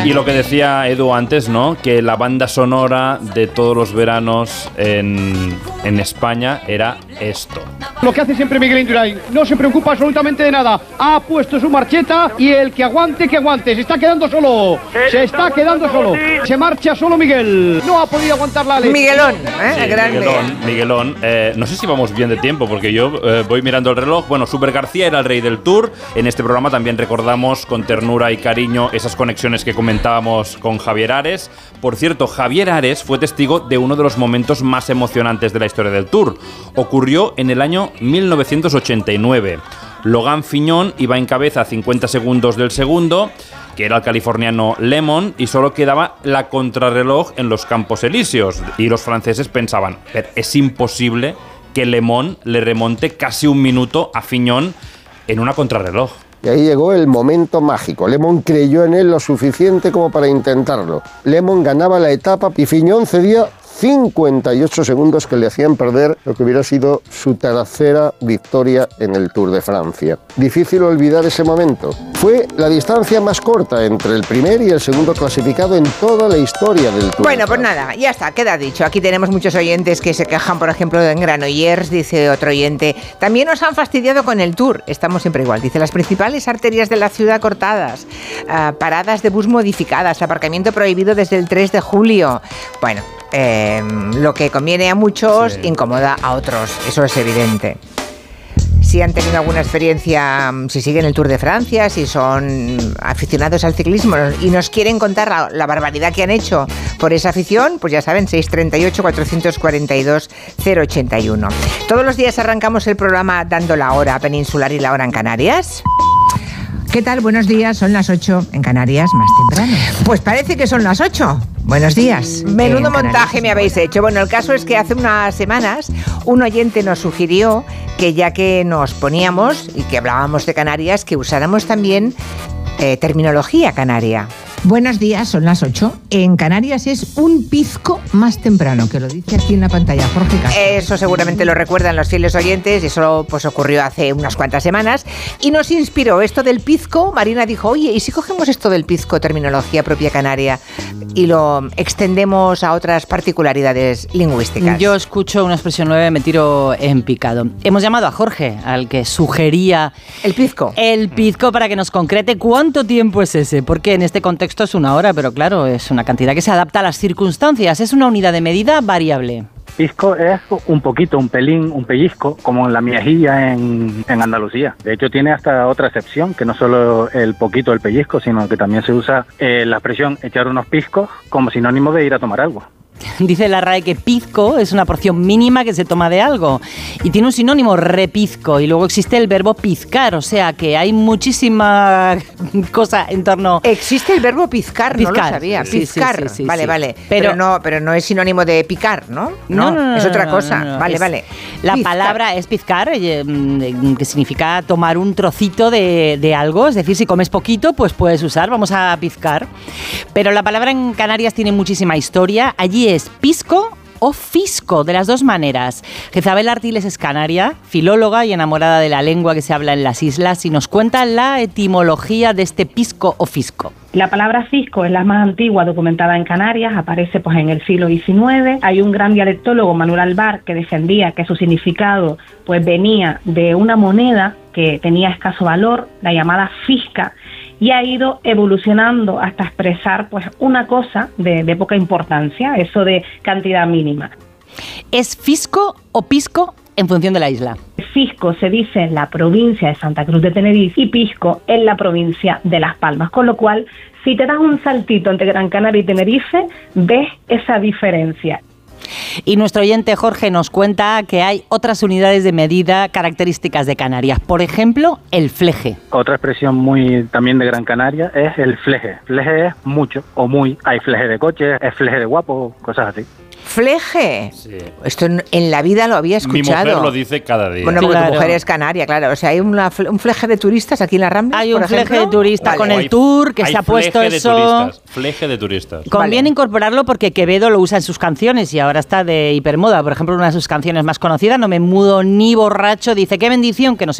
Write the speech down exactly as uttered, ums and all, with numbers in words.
Y lo que decía Edu antes, ¿no? Que la banda sonora de todos los veranos en, en España era esto. Lo que hace siempre Miguel Indurain, no se preocupa absolutamente de nada. Ha puesto su marcheta y el que aguante, que aguante. Se está quedando solo. Se está quedando solo. Se marcha solo Miguel. No ha podido aguantar la ley. Miguelón, ¿eh? Sí, Grande. Miguelón, Miguelón. Eh, no sé si vamos bien de tiempo, porque yo eh, voy mirando el reloj. Bueno, Super García era el rey del Tour. En este programa también recordamos con ternura y cariño esas conexiones que comentábamos con Javier Ares. Por cierto, Javier Ares fue testigo de uno de los momentos más emocionantes de la historia del Tour. Ocurrió en el año mil novecientos ochenta y nueve. Logan Fignon iba en cabeza a cincuenta segundos del segundo, que era el californiano Lemon, y solo quedaba la contrarreloj en los Campos Elíseos. Y los franceses pensaban, es imposible que Lemon le remonte casi un minuto a Fignon en una contrarreloj. Y ahí llegó el momento mágico. Lemon creyó en él lo suficiente como para intentarlo. Lemon ganaba la etapa y Fignon cedía cincuenta y ocho segundos que le hacían perder lo que hubiera sido su tercera victoria en el Tour de Francia. Difícil olvidar ese momento. Fue la distancia más corta entre el primer y el segundo clasificado en toda la historia del Tour. Bueno, pues nada, ya está, queda dicho. Aquí tenemos muchos oyentes que se quejan, por ejemplo, en Granollers, dice otro oyente. También nos han fastidiado con el Tour. Estamos siempre igual. Dice, las principales arterias de la ciudad cortadas, uh, paradas de bus modificadas, aparcamiento prohibido desde el tres de julio. Bueno, eh, lo que conviene a muchos, sí, incomoda a otros. Eso es evidente. Si han tenido alguna experiencia, si siguen el Tour de Francia, si son aficionados al ciclismo y nos quieren contar la, la barbaridad que han hecho por esa afición, pues ya saben, seis treinta y ocho, cuatrocientos cuarenta y dos, cero ochenta y uno. Todos los días arrancamos el programa dando la hora peninsular y la hora en Canarias. ¿Qué tal? Buenos días, son las ocho en Canarias, más temprano. Pues parece que son las ocho. Buenos días. Menudo montaje me habéis hecho. Bueno, el caso es que hace unas semanas un oyente nos sugirió que ya que nos poníamos y que hablábamos de Canarias, que usáramos también eh, terminología canaria. Buenos días, son las ocho. En Canarias es un pizco más temprano, que lo dice aquí en la pantalla Jorge Castro. Eso seguramente lo recuerdan los fieles oyentes y eso pues ocurrió hace unas cuantas semanas y nos inspiró esto del pizco. Marina dijo, oye, ¿y si cogemos esto del pizco, terminología propia canaria, y lo extendemos a otras particularidades lingüísticas? Yo escucho una expresión nueva y me tiro en picado. Hemos llamado a Jorge, al que sugería el pizco. El pizco para que nos concrete cuánto tiempo es ese, porque en este contexto es una hora, pero claro, es una cantidad que se adapta a las circunstancias, es una unidad de medida variable. Pisco es un poquito, un pelín, un pellizco, como la miajilla en, en Andalucía. De hecho, tiene hasta otra excepción, que no solo el poquito, el pellizco, sino que también se usa eh, la expresión echar unos piscos como sinónimo de ir a tomar algo. Dice la R A E que pizco es una porción mínima que se toma de algo y tiene un sinónimo, repizco, y luego existe el verbo pizcar, o sea que hay muchísima cosa en torno... Existe el verbo pizcar, pizcar. No lo sabía, sí, pizcar, sí, sí, sí, vale, sí. vale, pero, pero, no, pero no es sinónimo de picar, ¿no? No, no, no, es otra no, cosa, no, no, no. vale, Es, vale. La pizcar. palabra es pizcar, eh, que significa tomar un trocito de, de algo, es decir, si comes poquito, pues puedes usar, vamos a pizcar. Pero la palabra en Canarias tiene muchísima historia, allí es pisco o fisco, de las dos maneras. Jezabel Artiles es canaria, filóloga y enamorada de la lengua que se habla en las islas, y nos cuenta la etimología de este pisco o fisco. La palabra fisco es la más antigua documentada en Canarias, aparece pues en el siglo diecinueve. Hay un gran dialectólogo, Manuel Albar, que defendía que su significado pues venía de una moneda que tenía escaso valor, la llamada fisca, y ha ido evolucionando hasta expresar pues una cosa de, de poca importancia, eso de cantidad mínima. ¿Es fisco o pisco en función de la isla? Fisco se dice en la provincia de Santa Cruz de Tenerife y pisco en la provincia de Las Palmas, con lo cual, si te das un saltito entre Gran Canaria y Tenerife, ves esa diferencia. Y nuestro oyente Jorge nos cuenta que hay otras unidades de medida características de Canarias. Por ejemplo, el fleje. Otra expresión muy también de Gran Canaria es el fleje. Fleje es mucho o muy. Hay fleje de coche, es fleje de guapo, cosas así. ¿Fleje? Sí. Esto en, en la vida lo había escuchado. Mi mujer lo dice cada día. Bueno, porque claro. tu mujer es canaria, claro. O sea, hay una, un fleje de turistas aquí en la Rambla. Hay por un fleje ejemplo? de turistas Vale. con el Hay- tour que hay se ha puesto fleje de eso. turistas, fleje de turistas. Conviene Vale. incorporarlo porque Quevedo lo usa en sus canciones y ahora está de hipermoda. Por ejemplo, una de sus canciones más conocidas, No me mudo ni borracho, dice: qué bendición que no se